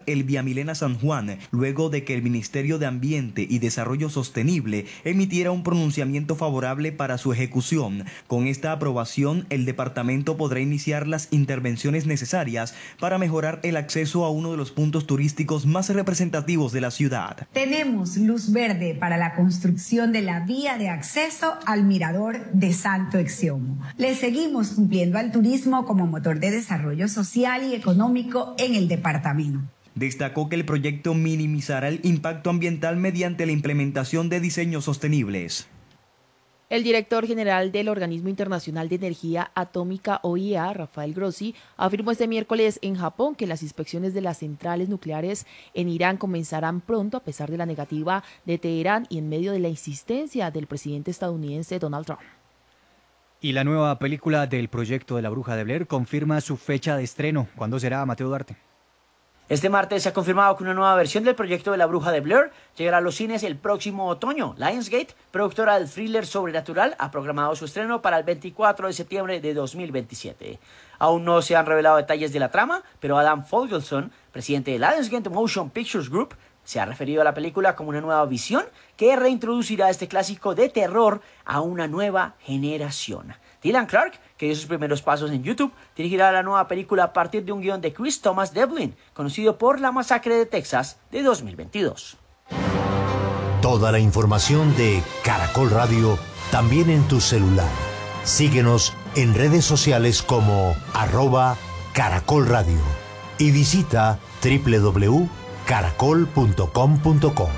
el Viamilena San Juan, luego de que el Ministerio de Ambiente y Desarrollo Sostenible emitiera un pronunciamiento favorable para su ejecución. Con esta aprobación, el departamento podrá iniciar las intervenciones necesarias para mejorar el acceso a uno de los puntos turísticos más representativos de la ciudad. Tenemos luz verde para la construcción de la vía de acceso al mirador de Santo Exiomo. Le seguimos cumpliendo al turismo como motor de desarrollo social y económico en el departamento. Destacó que el proyecto minimizará el impacto ambiental mediante la implementación de diseños sostenibles. El director general del Organismo Internacional de Energía Atómica OIEA, Rafael Grossi, afirmó este miércoles en Japón que las inspecciones de las centrales nucleares en Irán comenzarán pronto a pesar de la negativa de Teherán y en medio de la insistencia del presidente estadounidense Donald Trump. Y la nueva película del proyecto de la Bruja de Blair confirma su fecha de estreno. ¿Cuándo será, Mateo Duarte? Este martes se ha confirmado que una nueva versión del proyecto de la Bruja de Blair llegará a los cines el próximo otoño. Lionsgate, productora del thriller sobrenatural, ha programado su estreno para el 24 de septiembre de 2027. Aún no se han revelado detalles de la trama, pero Adam Fogelson, presidente de Lionsgate Motion Pictures Group, se ha referido a la película como una nueva visión que reintroducirá este clásico de terror a una nueva generación. Dylan Clark, que dio sus primeros pasos en YouTube, dirigirá la nueva película a partir de un guión de Chris Thomas Devlin, conocido por La Masacre de Texas de 2022. Toda la información de Caracol Radio también en tu celular. Síguenos en redes sociales como @Caracol Radio y visita www.caracol.com.co.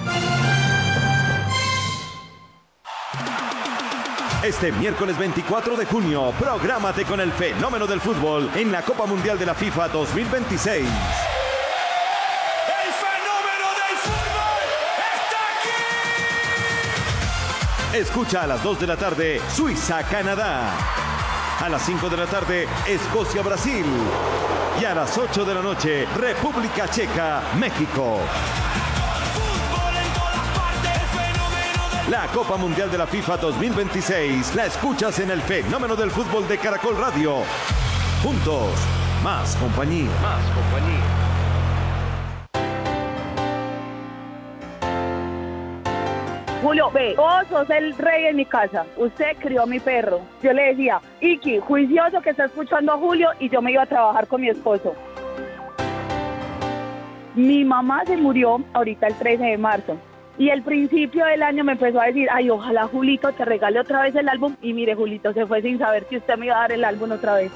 Este miércoles 24 de junio, prográmate con el fenómeno del fútbol en la Copa Mundial de la FIFA 2026. ¡El fenómeno del fútbol está aquí! Escucha a las 2 de la tarde, Suiza-Canadá. A las 5 de la tarde, Escocia-Brasil. Y a las 8 de la noche, República Checa-México. La Copa Mundial de la FIFA 2026 la escuchas en el fenómeno del fútbol de Caracol Radio. Juntos, más compañía. Más compañía. Julio, ve, vos sos el rey en mi casa. Usted crió a mi perro. Yo le decía, Iki, juicioso que está escuchando a Julio, y yo me iba a trabajar con mi esposo. Mi mamá se murió ahorita el 13 de marzo. Y el principio del año me empezó a decir, ay, ojalá Julito te regale otra vez el álbum. Y mire, Julito se fue sin saber que usted me iba a dar el álbum otra vez.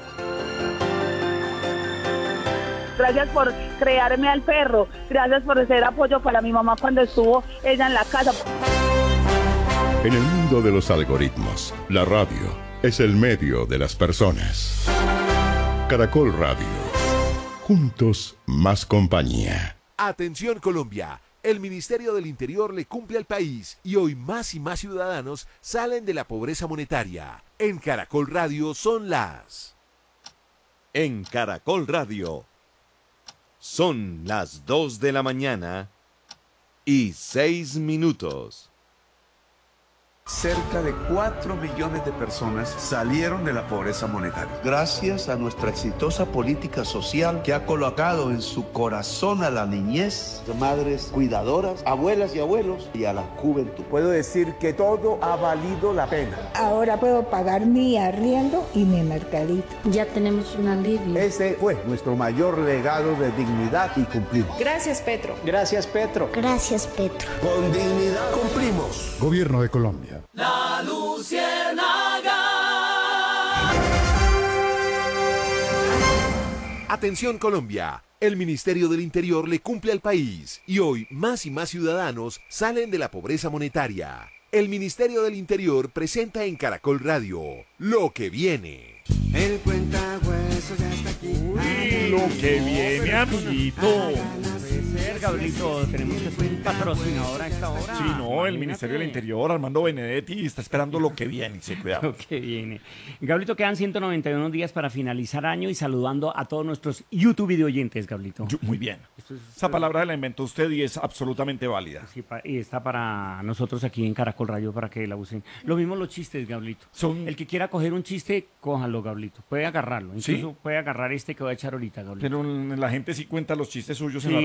Gracias por crearme al perro. Gracias por ser apoyo para mi mamá cuando estuvo ella en la casa. En el mundo de los algoritmos, la radio es el medio de las personas. Caracol Radio. Juntos, más compañía. Atención, Colombia. El Ministerio del Interior le cumple al país y hoy más y más ciudadanos salen de la pobreza monetaria. En Caracol Radio son las... En Caracol Radio son las 2 de la mañana y 6 minutos. Cerca de 4 millones de personas salieron de la pobreza monetaria. Gracias a nuestra exitosa política social que ha colocado en su corazón a la niñez, madres cuidadoras, abuelas y abuelos y a la juventud. Puedo decir que todo ha valido la pena. Ahora puedo pagar mi arriendo y mi mercadito. Ya tenemos un alivio. Ese fue nuestro mayor legado de dignidad y cumplimos. Gracias, Petro. Gracias, Petro. Gracias, Petro. Con dignidad cumplimos. Gobierno de Colombia. La Luciérnaga. Atención, Colombia. El Ministerio del Interior le cumple al país y hoy más y más ciudadanos salen de la pobreza monetaria. El Ministerio del Interior presenta en Caracol Radio Lo que viene. El cuentahuesos ya está aquí. Uy, lo que viene, amiguito. Gabrielito, tenemos que ser un patrocinador a esta hora. Sí, no, el Ministerio del Interior, Armando Benedetti, está esperando lo que viene, sí, cuidado. Lo que viene. Gabrielito, quedan 191 días para finalizar año y saludando a todos nuestros YouTube video oyentes, Gabrielito. Muy bien. Esa palabra la inventó usted y es absolutamente válida. Sí, y está para nosotros aquí en Caracol Radio para que la usen. Lo mismo los chistes, Gabrielito. El que quiera coger un chiste, cójalo, Gabrielito. Puede agarrarlo. Incluso puede agarrar este que voy a echar ahorita, Gabrielito. Pero la gente sí cuenta los chistes suyos sí, en la